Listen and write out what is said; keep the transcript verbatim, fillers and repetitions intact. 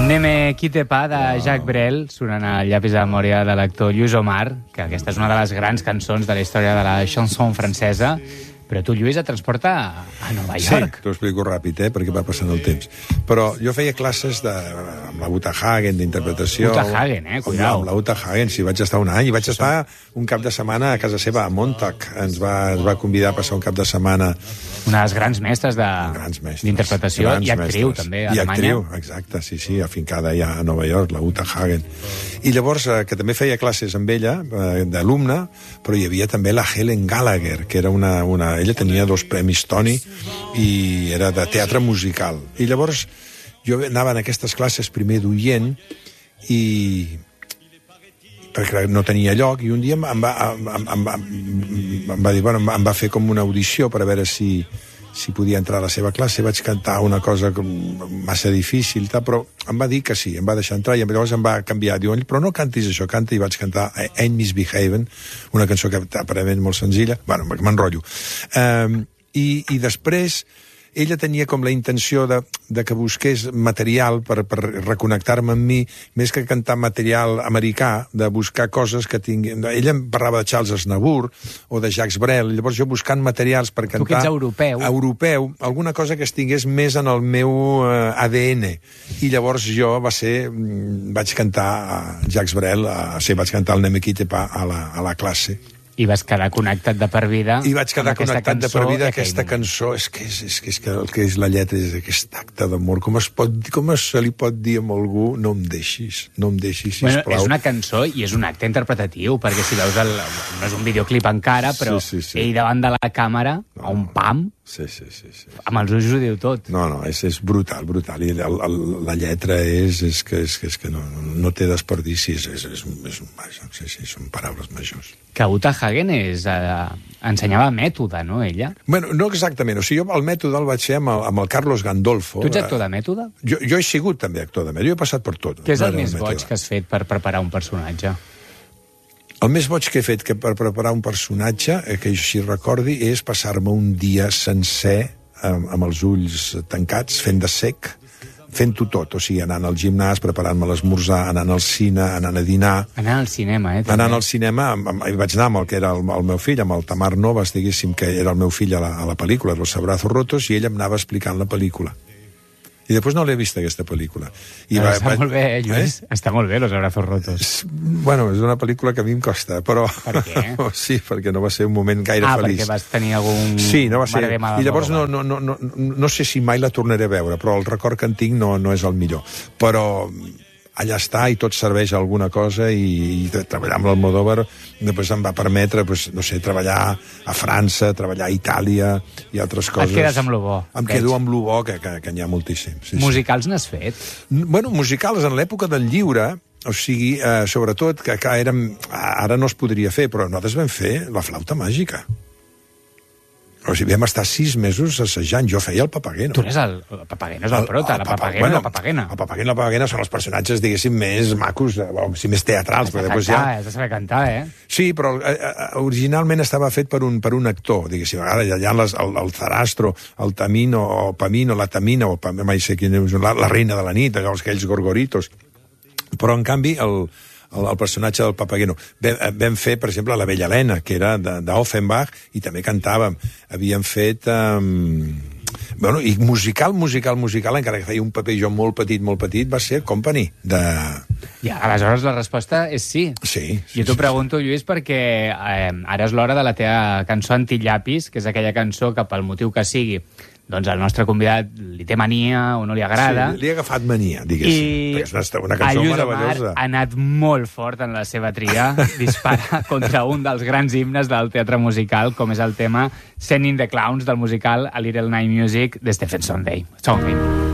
Ne me quite pas de Jacques Brel, sonant al llapis de memòria de l'actor Lluís Omar, que aquesta és una de les grans cançons de la història de la chanson francesa. Però tu, Lluís, et transporta a, a Nova York. Sí, t'ho explico ràpid, eh, perquè va passant el temps. Però jo feia classes de, amb la Uta Hagen, d'interpretació. Uta Hagen, eh? Cuidao. Amb la Uta Hagen, sí, vaig estar un any. I vaig estar un cap de setmana a casa seva, a Montauk. Ens va, ens va convidar a passar un cap de setmana. Una de les grans mestres d'interpretació i actriu, mestres. També, a I Alemanya. actriu, exacte, sí, sí, afincada ja a Nova York, la Uta Hagen. I llavors, eh, que també feia classes amb ella, eh, d'alumne, però hi havia també la Helen Gallagher, que era una... una ella tenia dos premis Tony i era de teatre musical. I llavors jo anava en aquestes classes primer d'oient i perquè no tenia lloc, i un dia em va, em, em, em, em va dir, bueno, em va fer com una audició per a veure si, si podia entrar a la seva classe. Vaig cantar una cosa massa difícil, però em va dir que sí, em va deixar entrar, i llavors em va canviar. Diu, però no cantis això, canta, i vaig cantar Ain't Misbehavin', una cançó que aparentment molt senzilla. Bueno, m'enrotllo. Um, i, I després ella tenia com la intenció de, de que busqués material per, per reconnectar-me amb mi, més que cantar material americà, de buscar coses que tinguin... Ella em parlava de Charles Aznavour o de Jacques Brel, llavors jo buscant materials per cantar... Tu que ets europeu. Europeu, alguna cosa que estigués més en el meu uh, A D N. I llavors jo va ser... vaig cantar a Jacques Brel, a, sí, vaig cantar el Ne me quitte pas a la, a la classe. I vas quedar connectat de per vida. I vaig quedar connectat de per vida. Aquesta cançó, és que, és, és, que, és que el que és la lletra és aquest acte d'amor. Com es pot, com es se li pot dir a algú, no em deixis, no em deixis, sisplau. Bueno, és una cançó i és un acte interpretatiu, perquè si veus el... no és un videoclip encara, però sí, sí, sí. Ell davant de la càmera, no, a un pam, sí, sí, sí, sí. amb els ulls ho diu tot. No, no, és, és brutal, brutal. I el, el, la lletra és, és que, és, és que no, no té desperdici, és, és, és, és, és, sí, sí, són paraules majors. Que Uta Hagen és, uh, ensenyava mètode, no, ella? Bueno, no exactament. O sigui, jo el mètode el vaig fer amb el, amb el Carlos Gandolfo. Tu ets actor de mètode? Jo, jo he sigut també actor de mètode. Jo he passat per tot. Què és el més boig que has fet per preparar un personatge? El més boig que he fet que per preparar un personatge, eh, que jo així recordi, és passar-me un dia sencer amb, amb els ulls tancats, fent de cec, fent-ho tot, o sigui, anant al gimnàs, preparant-me l'esmorzar, anant al cine, anant a dinar... Anant al cinema, eh? També. Anant al cinema, amb, amb, vaig anar amb el que era el, el meu fill, amb el Tamar Novas, diguéssim, que era el meu fill a la, a la pel·lícula, Los Abrazos Rotos, i ell em anava explicant la pel·lícula. I després no l'he vista, aquesta pel·lícula. I va, està va, molt bé, eh, Lluís? Eh? Està molt bé, Los Abrazos Rotos. Bueno, és una pel·lícula que a mi em costa, però... Per què? Sí, perquè no va ser un moment gaire ah, feliç. Ah, perquè vas tenir algun... Sí, no va ser... I llavors no, no, no, no, no sé si mai la tornaré a veure, però el record que en tinc no, no és el millor. Però allà està, i tot serveix a alguna cosa, i, i treballar amb l'Almodóvar després em va permetre, pues, no sé, treballar a França, treballar a Itàlia i altres coses. Et quedes amb lo bo. Em quedo amb lo bo, que, que, que n'hi ha moltíssim. Sí, musicals sí. N'has fet? Bueno, musicals en l'època del lliure, o sigui, eh, sobretot, que, que érem, ara no es podria fer, però nosaltres vam fer La flauta màgica. O sigui, vam estar sis mesos assajant. Jo feia el Papageno. Tu eres el... El Papageno és el, el prota, el, el la Papageno bueno, i la Papagena. El Papageno i la Papagena són els personatges, diguéssim, més macos, o sigui, més teatrals. Has de cantar, ja... has de saber cantar, eh? Sí, però eh, originalment estava fet per un, per un actor, diguéssim. Ara hi ha les, el, el Zarastro, el Tamino, o Pamino, la Tamina, o Pam, mai sé quin és, la, la reina de la nit, aquells gorgoritos. Però, en canvi, el... El, el personatge del Papageno. Vam, vam fer, per exemple, La Bella Helena, que era d'Offenbach, i també cantàvem. Havíem fet... Um, bueno, i musical, musical, musical, encara que feia un paper jo molt petit, molt petit, va ser Company, de... Ja, aleshores la resposta és sí. Sí. sí jo t'ho sí, pregunto, Lluís, perquè eh, ara és l'hora de la teva cançó Antillapis, que és aquella cançó que, pel motiu que sigui, doncs el nostre convidat li té mania o no li agrada. Sí, li ha agafat mania, diguéssim. I és una, una cançó meravellosa. Ha anat molt fort en la seva tria, dispara contra un dels grans himnes del teatre musical, com és el tema Sending the Clowns del musical A Little Night Music de Stephen Sondheim. Sondheim.